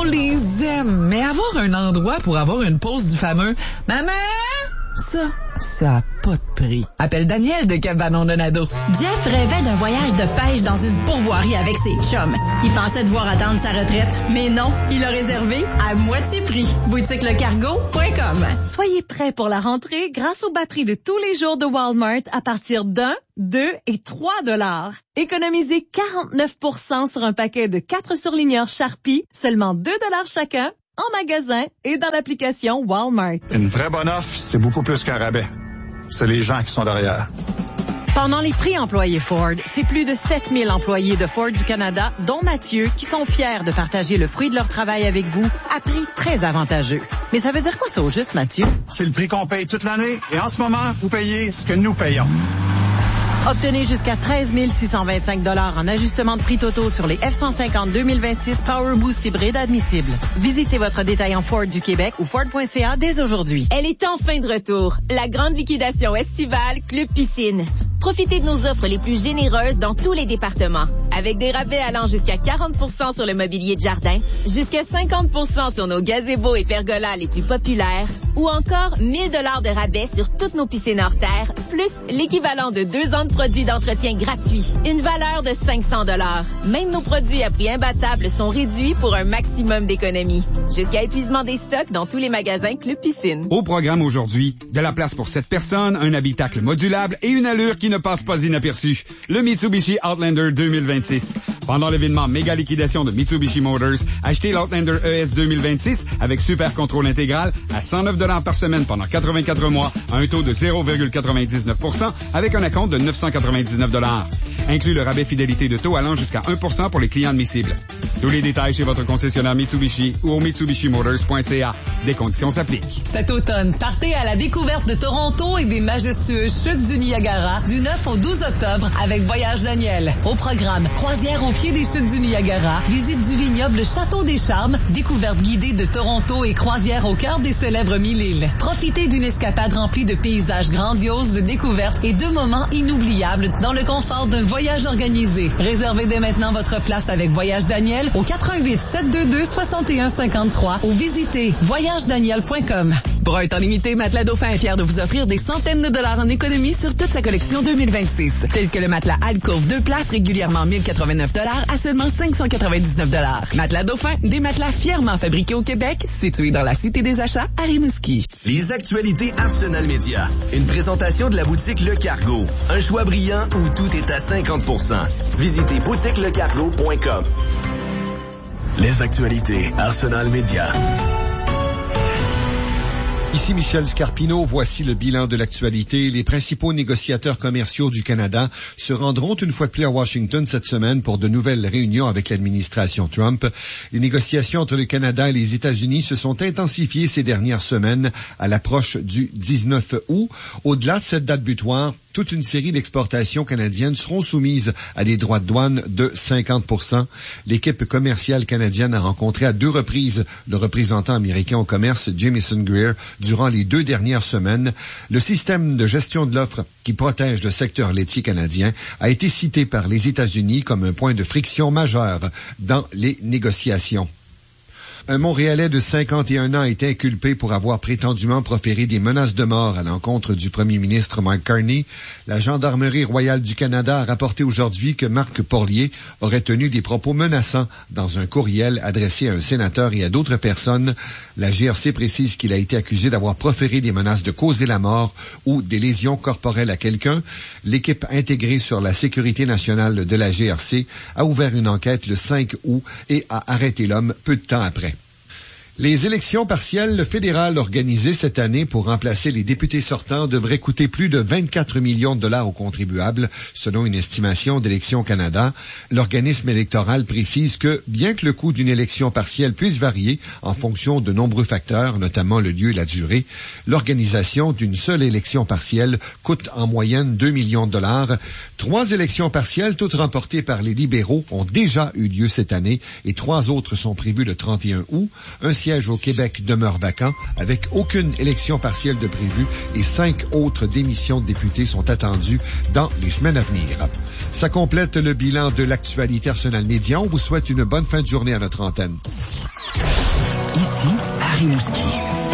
les aime, mais avoir un endroit pour avoir une pause du fameux « Maman! » Ça a pas de prix. Appelle Daniel de Cabanon Donado. Jeff rêvait d'un voyage de pêche dans une pourvoirie avec ses chums. Il pensait devoir attendre sa retraite, mais non, il a réservé à moitié prix. boutiquelecargo.com. Soyez prêts pour la rentrée grâce au bas prix de tous les jours de Walmart à partir d'1, 2 et 3 $. Économisez 49% sur un paquet de 4 surligneurs Sharpie, seulement 2 $ chacun, en magasin et dans l'application Walmart. Une vraie bonne offre, c'est beaucoup plus qu'un rabais. C'est les gens qui sont derrière. Pendant les prix employés Ford, c'est plus de 7000 employés de Ford du Canada, dont Mathieu, qui sont fiers de partager le fruit de leur travail avec vous à prix très avantageux. Mais ça veut dire quoi ça au juste, Mathieu? C'est le prix qu'on paye toute l'année et en ce moment, vous payez ce que nous payons. Obtenez jusqu'à 13 625 $ en ajustement de prix totaux sur les F-150 2026 Power Boost hybride admissibles. Visitez votre détaillant Ford du Québec ou Ford.ca dès aujourd'hui. Elle est enfin de retour. La grande liquidation estivale Club Piscine. Profitez de nos offres les plus généreuses dans tous les départements. Avec des rabais allant jusqu'à 40% sur le mobilier de jardin, jusqu'à 50% sur nos gazebos et pergolas les plus populaires, ou encore 1000 $ de rabais sur toutes nos piscines hors terre, plus l'équivalent de 2 ans de produits d'entretien gratuits. Une valeur de 500 $. Même nos produits à prix imbattable sont réduits pour un maximum d'économie. Jusqu'à épuisement des stocks dans tous les magasins Club Piscine. Au programme aujourd'hui, de la place pour 7 personnes, un habitacle modulable et une allure qui ne passe pas inaperçue. Le Mitsubishi Outlander 2026. Pendant l'événement méga liquidation de Mitsubishi Motors, achetez l'Outlander ES 2026 avec super contrôle intégral à 109 $ par semaine pendant 84 mois à un taux de 0,99% avec un acompte de 999 $. Inclut le rabais fidélité de taux allant jusqu'à 1% pour les clients admissibles. Tous les détails chez votre concessionnaire Mitsubishi ou au mitsubishimotors.ca. Des conditions s'appliquent. Cet automne, partez à la découverte de Toronto et des majestueuses chutes du Niagara du 9 au 12 octobre avec Voyage Daniel. Au programme, croisière au pied des chutes du Niagara, visite du vignoble Château des Charmes, découverte guidée de Toronto et croisière au cœur des célèbres 1000 îles. Profitez d'une escapade remplie de paysages grandioses, de découvertes et de moments inoubliables dans le confort d'un voyage organisé. Réservez dès maintenant votre place avec Voyage Daniel au 88 722 61 53 ou visitez voyagedaniel.com. Pour un temps limité, Matelas Dauphin est fier de vous offrir des centaines de dollars en économie sur toute sa collection 2026. Tel que le matelas Alcove 2 places régulièrement 1089 $ à seulement 599 $. Matelas Dauphin, des matelas fièrement fabriqués au Québec, situés dans la Cité des Achats à Rimouski. Les actualités Arsenal Média. Une présentation de la boutique Le Cargo. Un choix brillant où tout est à 50%. Visitez boutiquelecargo.com. Les actualités Arsenal Média. Ici Michel Scarpino, voici le bilan de l'actualité. Les principaux négociateurs commerciaux du Canada se rendront une fois de plus à Washington cette semaine pour de nouvelles réunions avec l'administration Trump. Les négociations entre le Canada et les États-Unis se sont intensifiées ces dernières semaines à l'approche du 19 août. Au-delà de cette date butoir, toute une série d'exportations canadiennes seront soumises à des droits de douane de 50%. L'équipe commerciale canadienne a rencontré à 2 reprises le représentant américain au commerce, Jamieson Greer, durant les 2 dernières semaines. Le système de gestion de l'offre qui protège le secteur laitier canadien a été cité par les États-Unis comme un point de friction majeur dans les négociations. Un Montréalais de 51 ans est inculpé pour avoir prétendument proféré des menaces de mort à l'encontre du premier ministre Mark Carney. La Gendarmerie royale du Canada a rapporté aujourd'hui que Marc Porlier aurait tenu des propos menaçants dans un courriel adressé à un sénateur et à d'autres personnes. La GRC précise qu'il a été accusé d'avoir proféré des menaces de causer la mort ou des lésions corporelles à quelqu'un. L'équipe intégrée sur la sécurité nationale de la GRC a ouvert une enquête le 5 août et a arrêté l'homme peu de temps après. Les élections partielles fédérales organisées cette année pour remplacer les députés sortants devraient coûter plus de 24 millions de dollars aux contribuables, selon une estimation d'Élections Canada. L'organisme électoral précise que, bien que le coût d'une élection partielle puisse varier en fonction de nombreux facteurs, notamment le lieu et la durée, l'organisation d'une seule élection partielle coûte en moyenne 2 millions de dollars. 3 élections partielles, toutes remportées par les libéraux, ont déjà eu lieu cette année et 3 autres sont prévues le 31 août. Un sièges au Québec demeurent vacants, avec aucune élection partielle de prévue, et 5 autres démissions de députés sont attendues dans les semaines à venir. Ça complète le bilan de l'actualité Arsenal Média. On vous souhaite une bonne fin de journée à notre antenne. Ici, à Rimouski.